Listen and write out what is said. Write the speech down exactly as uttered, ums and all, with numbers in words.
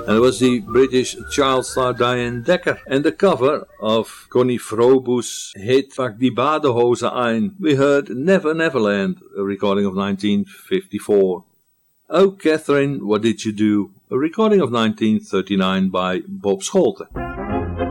And it was the British child star Diane Decker. And the cover of Connie Frobo's hit Pak die Badehosen ein. We heard Never Neverland, a recording of nineteen fifty-four. Oh Catherine, What Did You Do? A recording of nineteen thirty-nine by Bob Scholten.